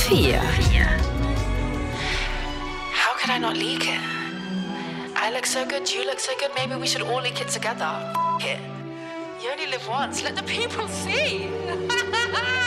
4. How could I not leak it? I look so good, you look so good, maybe we should all leak it together. F it. You only live once, let the people see.